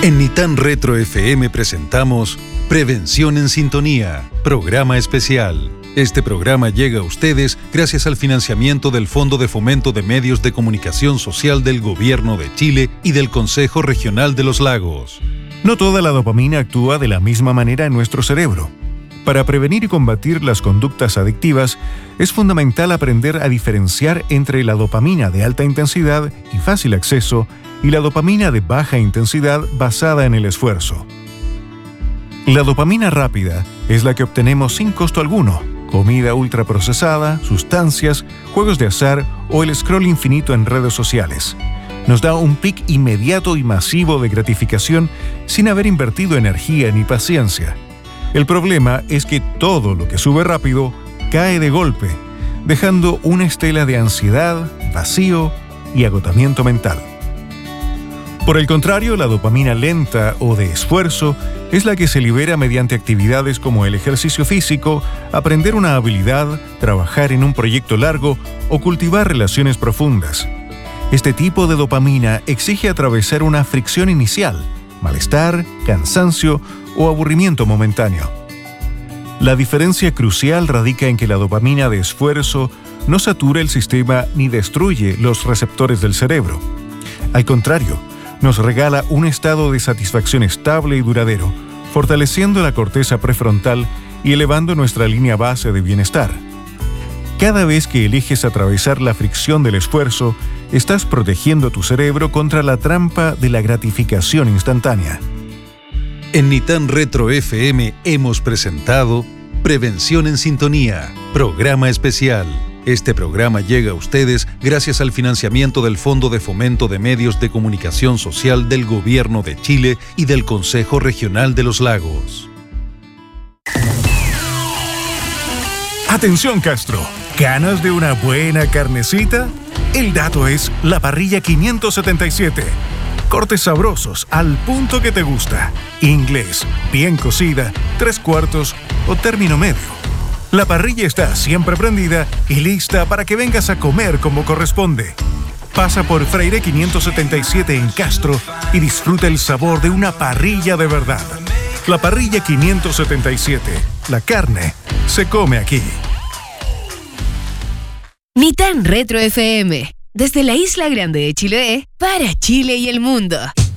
En Nitan Retro FM presentamos Prevención en Sintonía, programa especial. Este programa llega a ustedes gracias al financiamiento del Fondo de Fomento de Medios de Comunicación Social del Gobierno de Chile y del Consejo Regional de los Lagos. No toda la dopamina actúa de la misma manera en nuestro cerebro. Para prevenir y combatir las conductas adictivas, es fundamental aprender a diferenciar entre la dopamina de alta intensidad y fácil acceso y la dopamina de baja intensidad basada en el esfuerzo. La dopamina rápida es la que obtenemos sin costo alguno: comida ultraprocesada, sustancias, juegos de azar o el scroll infinito en redes sociales. Nos da un pic inmediato y masivo de gratificación sin haber invertido energía ni paciencia. El problema es que todo lo que sube rápido cae de golpe, dejando una estela de ansiedad, vacío y agotamiento mental. Por el contrario, la dopamina lenta o de esfuerzo es la que se libera mediante actividades como el ejercicio físico, aprender una habilidad, trabajar en un proyecto largo o cultivar relaciones profundas. Este tipo de dopamina exige atravesar una fricción inicial, malestar, cansancio o aburrimiento momentáneo. La diferencia crucial radica en que la dopamina de esfuerzo no satura el sistema ni destruye los receptores del cerebro. Al contrario, nos regala un estado de satisfacción estable y duradero, fortaleciendo la corteza prefrontal y elevando nuestra línea base de bienestar. Cada vez que eliges atravesar la fricción del esfuerzo, estás protegiendo tu cerebro contra la trampa de la gratificación instantánea. En Nitan Retro FM hemos presentado Prevención en Sintonía, programa especial. Este programa llega a ustedes gracias al financiamiento del Fondo de Fomento de Medios de Comunicación Social del Gobierno de Chile y del Consejo Regional de los Lagos. Atención, Castro, ¿ganas de una buena carnecita? El dato es la parrilla 577. Cortes sabrosos al punto que te gusta. Inglés, bien cocida, 3/4 o término medio. La parrilla está siempre prendida y lista para que vengas a comer como corresponde. Pasa por Freire 577 en Castro y disfruta el sabor de una parrilla de verdad. La parrilla 577. La carne se come aquí. Nitan Retro FM. Desde la Isla Grande de Chiloé, para Chile y el mundo.